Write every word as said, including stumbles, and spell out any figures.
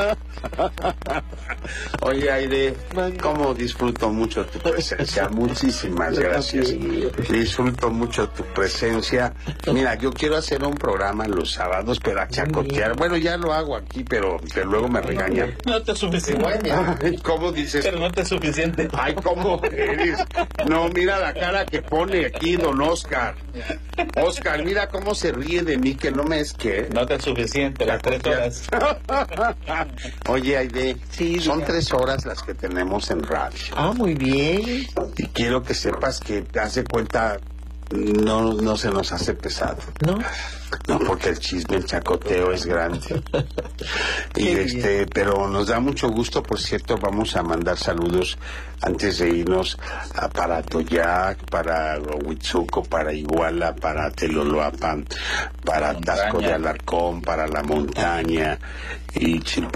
Oye, Aide, cómo disfruto mucho tu presencia. Muchísimas gracias. Disfruto mucho tu presencia. Mira, yo quiero hacer un programa los sábados, pero a chacotear. Bueno, ya lo hago aquí, pero, pero luego me regañan. No te es suficiente. Ay, ¿cómo dices? Pero no te es suficiente. Ay, ¿cómo eres? No, mira la cara que pone aquí don Oscar. Oscar, mira cómo se ríe de mí, que no me es que... No te es suficiente, las tres horas. Oye, Aide, Sí, son diga. tres horas las que tenemos en radio. Ah, muy bien. Y quiero que sepas que, te hace cuenta, no, no se nos hace pesado. ¿No? No, porque el chisme, el chacoteo es grande. Y Qué este, pero nos da mucho gusto, por cierto, vamos a mandar saludos antes de irnos a, para Toyac, para Huitzuco, para Iguala, para Teloloapan, para Montaña. Tasco de Alarcón, para la montaña y Chilpancingo.